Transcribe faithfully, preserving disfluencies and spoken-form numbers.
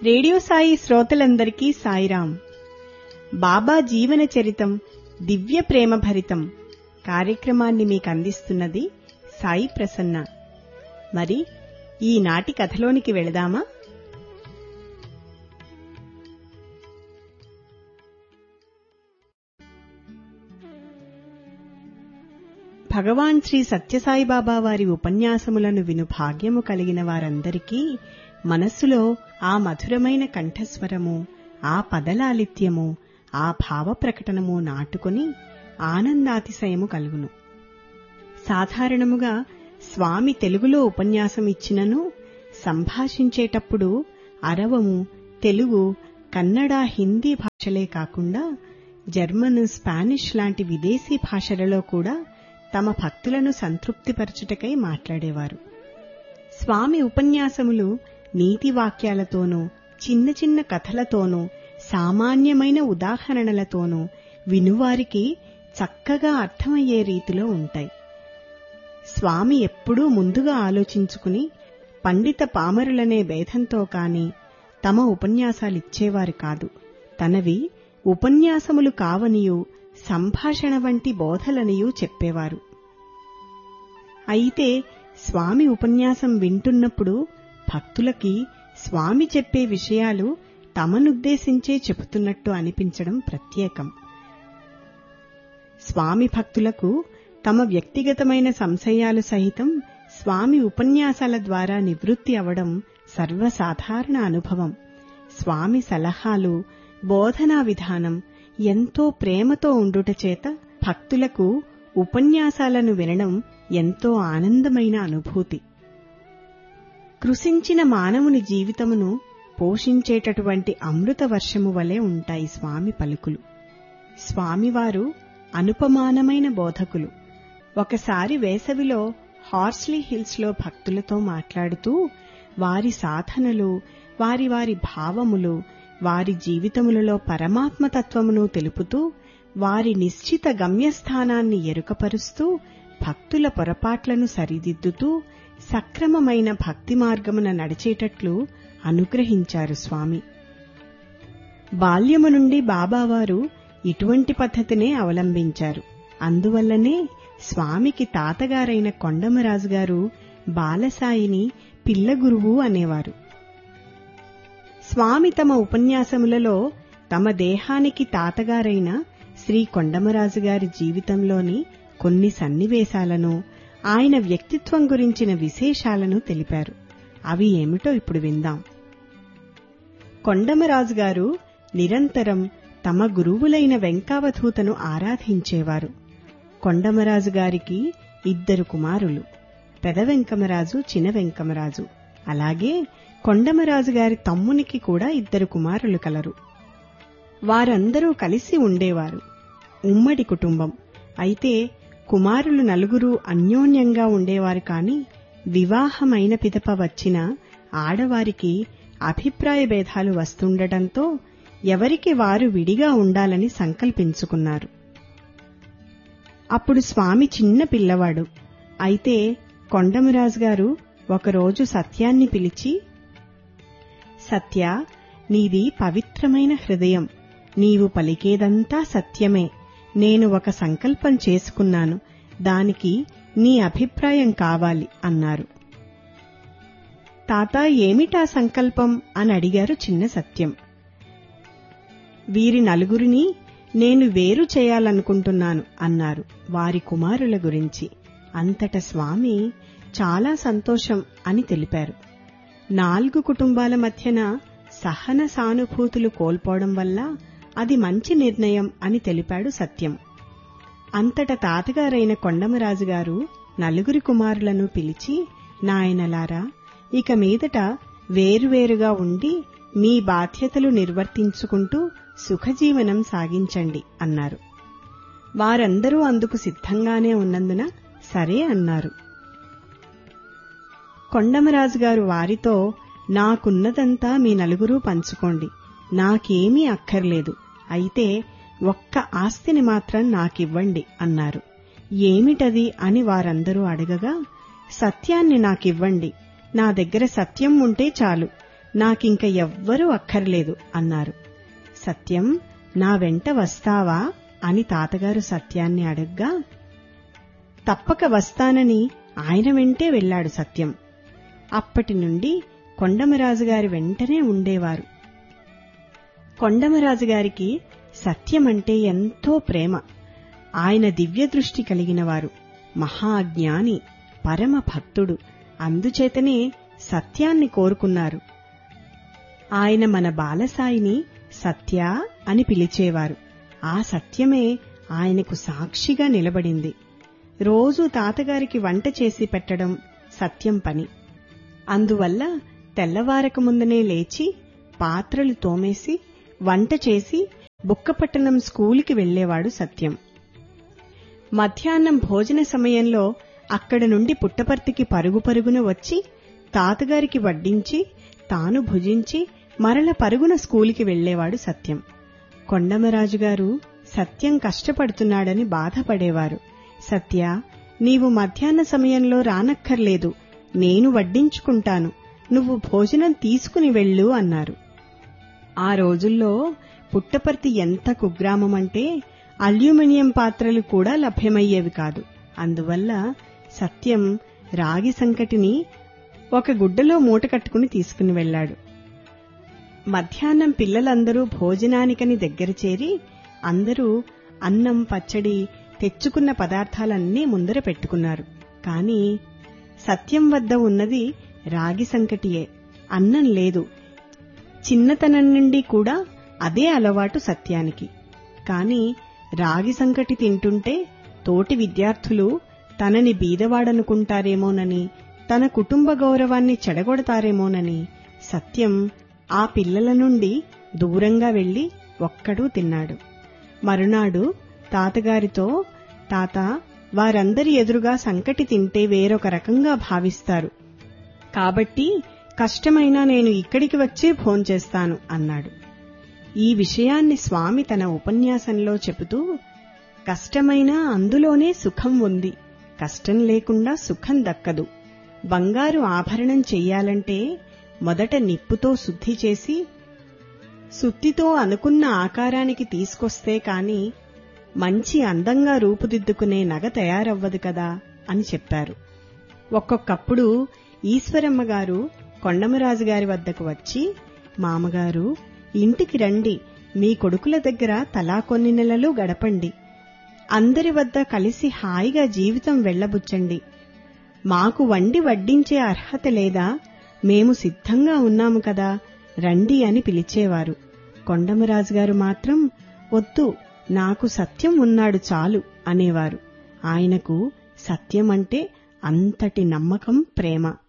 Radio Sai శ్రోతలందరికీ సాయిరాం. బాబా జీవన చరితం దివ్య ప్రేమ భరితం కార్యక్రమాన్ని మీకు అందిస్తున్నది సాయి ప్రసన్న. మరి ఈనాటి కథలోనికి వెళదామా? భగవాన్ శ్రీ సత్యసాయిబాబా వారి ఉపన్యాసములను విను భాగ్యము కలిగిన వారందరికీ మనస్సులో ఆ మధురమైన కంఠస్వరము, ఆ పదలాలిత్యము, ఆ భావ ప్రకటనము నాటుకొని ఆనందాతిశయము కలుగును. సాధారణముగా స్వామి తెలుగులో ఉపన్యాసం ఇచ్చినను సంభాషించేటప్పుడు అరవము, తెలుగు, కన్నడ, హిందీ భాషలే కాకుండా జర్మన్, స్పానిష్ లాంటి విదేశీ భాషలలో కూడా తమ భక్తులను సంతృప్తిపరచుటకై మాట్లాడేవారు. స్వామి ఉపన్యాసములు నీతి వాక్యాలతోనూ, చిన్న చిన్న కథలతోనూ, సామాన్యమైన ఉదాహరణలతోనూ వినువారికి చక్కగా అర్థమయ్యే రీతిలో ఉంటాయి. స్వామి ఎప్పుడూ ముందుగా ఆలోచించుకుని పండిత పామరులనే భేదంతో కాని తమ ఉపన్యాసాలిచ్చేవారు కాదు. తనవి ఉపన్యాసములు కావనియూ సంభాషణ వంటి బోధలనియూ చెప్పేవారు. అయితే స్వామి ఉపన్యాసం వింటున్నప్పుడు భక్తులకి స్వామి చెప్పే విషయాలు తమనుద్దేశించే చెబుతున్నట్టు అనిపించడం ప్రత్యేకం. స్వామి భక్తులకు తమ వ్యక్తిగతమైన సంశయాలు సహితం స్వామి ఉపన్యాసాల ద్వారా నివృత్తి అవడం సర్వసాధారణ అనుభవం. స్వామి సలహాలు, బోధనా విధానం ఎంతో ప్రేమతో ఉండుటచేత భక్తులకు ఉపన్యాసాలను వినడం ఎంతో ఆనందమైన అనుభూతి. కృశించిన మానవుని జీవితమును పోషించేటటువంటి అమృత వర్షము వలె ఉంటాయి స్వామి పలుకులు. స్వామివారు అనుపమానమైన బోధకులు. ఒకసారి వేసవిలో హార్స్లీ హిల్స్ లో భక్తులతో మాట్లాడుతూ వారి సాధనలు, వారి వారి భావములు, వారి జీవితములలో పరమాత్మతత్వమును తెలుపుతూ వారి నిశ్చిత గమ్యస్థానాన్ని ఎరుకపరుస్తూ భక్తుల పొరపాట్లను సరిదిద్దుతూ సక్రమమైన భక్తి మార్గమున నడిచేటట్లు అనుగ్రహించారు స్వామి. బాల్యము నుండి బాబావారు ఇటువంటి పద్ధతినే అవలంబించారు. అందువల్లనే స్వామికి తాతగారైన కొండమరాజు గారు బాలసాయిని పిల్ల గురువు అనేవారు. స్వామి తమ ఉపన్యాసములలో తమ దేహానికి తాతగారైన శ్రీ కొండమరాజు గారి జీవితంలోని కొన్ని సన్నివేశాలను, ఆయన వ్యక్తిత్వం గురించిన విశేషాలను తెలిపారు. అవి ఏమిటో ఇప్పుడు విందాం. కొండమరాజు గారు నిరంతరం తమ గురువులైన వెంకావధూతను ఆరాధించేవారు. కొండమరాజు గారికి ఇద్దరు కుమారులు, పెద వెంకమరాజు, చిన వెంకమరాజు. అలాగే కొండమరాజు గారి తమ్మునికి కూడా ఇద్దరు కుమారులు కలరు. వారందరూ కలిసి ఉండేవారు. ఉమ్మడి కుటుంబం. అయితే కుమారులు నలుగురు అన్యోన్యంగా ఉండేవారు. కాని వివాహమైన పిదప వచ్చిన ఆడవారికి అభిప్రాయ భేదాలు వస్తుండటంతో ఎవరికి వారు విడిగా ఉండాలని సంకల్పించుకున్నారు. అప్పుడు స్వామి చిన్న పిల్లవాడు. అయితే కొండమరాజు గారు ఒకరోజు సత్యాన్ని పిలిచి, సత్య, నీది పవిత్రమైన హృదయం. నీవు పలికేదంతా సత్యమే. నేను ఒక సంకల్పం చేసుకున్నాను. దానికి నీ అభిప్రాయం కావాలి అన్నారు. తాత, ఏమిటా సంకల్పం అని అడిగారు చిన్న సత్యం. వీరి నలుగురిని నేను వేరు చేయాలనుకుంటున్నాను అన్నారు వారి కుమారుల గురించి. అంతట స్వామి చాలా సంతోషం అని తెలిపారు. నాలుగు కుటుంబాల మధ్యన సహన సానుభూతులు కోల్పోవడం వల్ల అది మంచి నిర్ణయం అని తెలిపాడు సత్యం. అంతట తాతగారైన కొండమరాజు గారు నలుగురి కుమారులను పిలిచి, నాయనలారా, ఇక మీదట వేరువేరుగా ఉండి మీ బాధ్యతలు నిర్వర్తించుకుంటూ సుఖజీవనం సాగించండి అన్నారు. వారందరూ అందుకు సిద్ధంగానే ఉన్నందున సరే అన్నారు. కొండమరాజు గారు వారితో, నాకున్నదంతా మీ నలుగురూ పంచుకోండి. నాకేమీ అక్కర్లేదు. అయితే ఒక్క ఆస్తిని మాత్రం నాకివ్వండి అన్నారు. ఏమిటది అని వారందరూ అడగగా, సత్యాన్ని నాకివ్వండి. నా దగ్గర సత్యం ఉంటే చాలు. నాకింక ఎవ్వరూ అక్కర్లేదు అన్నారు. సత్యం, నా వెంట వస్తావా అని తాతగారు సత్యాన్ని అడగ్గా తప్పక వస్తానని ఆయన వెంటే వెళ్లాడు సత్యం. అప్పటి నుండి కొండమరాజుగారి వెంటనే ఉండేవారు. కొండమరాజుగారికి సత్యమంటే ఎంతో ప్రేమ. ఆయన దివ్యదృష్టి కలిగినవారు, మహాజ్ఞాని, పరమ భక్తుడు. అందుచేతనే సత్యాన్ని కోరుకున్నారు. ఆయన మన బాలసాయిని సత్య అని పిలిచేవారు. ఆ సత్యమే ఆయనకు సాక్షిగా నిలబడింది. రోజూ తాతగారికి వంట చేసి పెట్టడం సత్యం పని. అందువల్ల తెల్లవారక ముందనే లేచి పాత్రలు తోమేసి వంట చేసి బుక్కపట్టణం స్కూలుకి వెళ్లేవాడు సత్యం. మధ్యాహ్నం భోజన సమయంలో అక్కడ నుండి పుట్టపర్తికి పరుగు పరుగున వచ్చి తాతగారికి వడ్డించి తాను భుజించి మరల పరుగున స్కూలుకి వెళ్లేవాడు సత్యం. కొండమరాజుగారు సత్యం కష్టపడుతున్నాడని బాధపడేవారు. సత్య, నీవు మధ్యాహ్న సమయంలో రానక్కర్లేదు, నేను వడ్డించుకుంటాను, నువ్వు భోజనం తీసుకుని వెళ్ళు అన్నారు. ఆ రోజుల్లో పుట్టపర్తి ఎంత కుగ్రామమంటే అల్యూమినియం పాత్రలు కూడా లభ్యమయ్యేవి కాదు. అందువల్ల సత్యం రాగి సంకటిని ఒక గుడ్డలో మూట కట్టుకుని తీసుకుని వెళ్లాడు. మధ్యాహ్నం పిల్లలందరూ భోజనానికని దగ్గర చేరి అందరూ అన్నం, పచ్చడి, తెచ్చుకున్న పదార్థాలన్నీ ముందర పెట్టుకున్నారు. కాని సత్యం వద్ద ఉన్నది రాగి సంకటియే, అన్నం లేదు. చిన్నతనం నుండి కూడా అదే అలవాటు సత్యానికి. కాని రాగి సంకటి తింటుంటే తోటి విద్యార్థులు తనని బీదవాడనుకుంటారేమోనని, తన కుటుంబ గౌరవాన్ని చెడగొడతారేమోనని సత్యం ఆ పిల్లల నుండి దూరంగా వెళ్లి ఒక్కడూ తిన్నాడు. మరునాడు తాతగారితో, తాత, వారందరి ఎదురుగా సంకటి తింటే వేరొక రకంగా భావిస్తారు, కాబట్టి కష్టమైనా నేను ఇక్కడికి వచ్చే భోంచేస్తాను అన్నాడు. ఈ విషయాన్ని స్వామి తన ఉపన్యాసంలో చెబుతూ, కష్టమైనా అందులోనే సుఖం ఉంది, కష్టం లేకుండా సుఖం దక్కదు. బంగారు ఆభరణం చెయ్యాలంటే మొదట నిప్పుతో శుద్ధి చేసి సుత్తితో అనుకున్న ఆకారానికి తీసుకొస్తే కాని మంచి అందంగా రూపుదిద్దుకునే నగ తయారవ్వదు కదా అని చెప్పారు. ఒక్కొక్కప్పుడు ఈశ్వరమ్మ గారు కొండమరాజుగారి వద్దకు వచ్చి, మామగారు, ఇంటికి రండి, మీ కొడుకుల దగ్గర తలా కొన్ని నెలలు గడపండి, అందరి వద్ద కలిసి హాయిగా జీవితం వెళ్లబుచ్చండి, మాకు వండి వడ్డించే అర్హత లేదా, మేము సిద్ధంగా ఉన్నాము కదా, రండి అని పిలిచేవారు. కొండమరాజుగారు మాత్రం వద్దు, నాకు సత్యం ఉన్నాడు చాలు అనేవారు. ఆయనకు సత్యం అంటే అంతటి నమ్మకం, ప్రేమ.